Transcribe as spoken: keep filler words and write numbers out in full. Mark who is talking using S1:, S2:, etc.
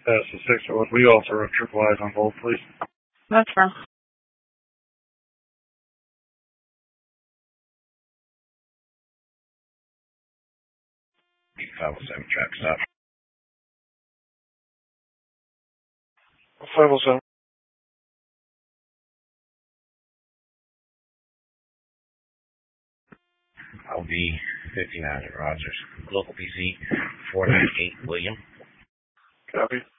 S1: That's the six oh one. We also have triple eyes on hold, please.
S2: That's fine.
S3: five oh seven track stop.
S1: five oh seven.
S3: I'll be fifty-nine at Rogers. Local P C four nine eight William.
S1: Copy.